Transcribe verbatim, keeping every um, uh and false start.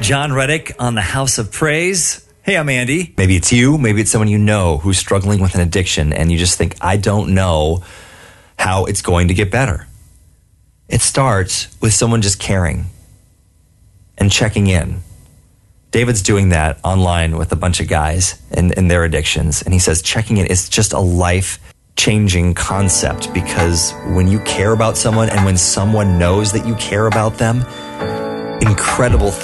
John Reddick on the House of Praise. Hey, I'm Andy. Maybe it's you, maybe it's someone you know who's struggling with an addiction, and you just think, I don't know how it's going to get better. It starts with someone just caring and checking in. David's doing that online with a bunch of guys and, and their addictions, and he says checking in is just a life-changing concept, because when you care about someone and when someone knows that you care about them, incredible things